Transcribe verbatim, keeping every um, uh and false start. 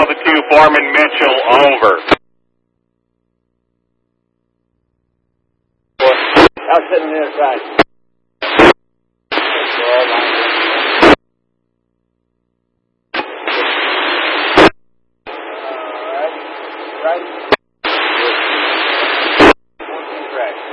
Alpha two, Foreman Mitchell, over. I was sitting on the other side. All right. Right. fourteen track.